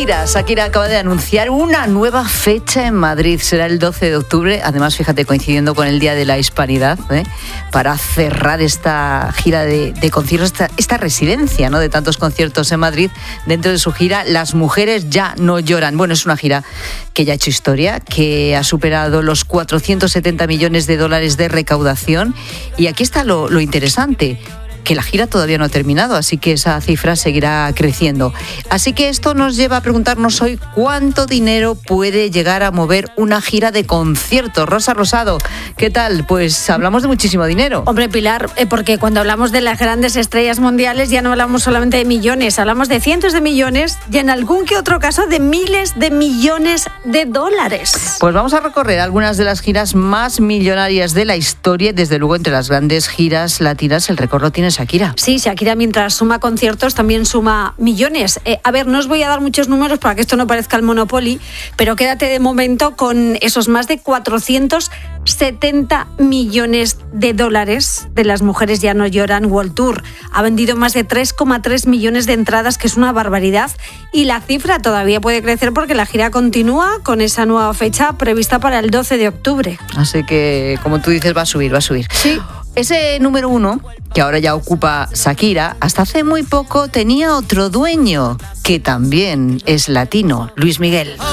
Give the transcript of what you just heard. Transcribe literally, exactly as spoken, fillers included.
Shakira. Shakira acaba de anunciar una nueva fecha en Madrid. Será el doce de octubre. Además, fíjate, coincidiendo con el Día de la Hispanidad, ¿eh? para cerrar esta gira de, de conciertos, esta, esta residencia, ¿no? de tantos conciertos en Madrid. Dentro de su gira, Las mujeres ya no lloran. Bueno, es una gira que ya ha hecho historia, que ha superado los cuatrocientos setenta millones de dólares de recaudación. Y aquí está lo, lo interesante, que la gira todavía no ha terminado, así que esa cifra seguirá creciendo. Así que esto nos lleva a preguntarnos hoy cuánto dinero puede llegar a mover una gira de conciertos. Rosa Rosado, ¿qué tal? Pues hablamos de muchísimo dinero. Hombre, Pilar, eh, porque cuando hablamos de las grandes estrellas mundiales ya no hablamos solamente de millones, hablamos de cientos de millones y en algún que otro caso de miles de millones de dólares. Pues vamos a recorrer algunas de las giras más millonarias de la historia. Desde luego, entre las grandes giras latinas, el récord lo tiene Shakira. Sí, Shakira, mientras suma conciertos, también suma millones. Eh, a ver, no os voy a dar muchos números para que esto no parezca el Monopoly, pero quédate de momento con esos más de cuatrocientos setenta millones de dólares de Las mujeres ya no lloran World Tour. Ha vendido más de tres coma tres millones de entradas, que es una barbaridad, y la cifra todavía puede crecer porque la gira continúa con esa nueva fecha prevista para el doce de octubre. Así que, como tú dices, va a subir, va a subir. Sí. Ese número uno, que ahora ya ocupa Shakira, hasta hace muy poco tenía otro dueño, que también es latino, Luis Miguel.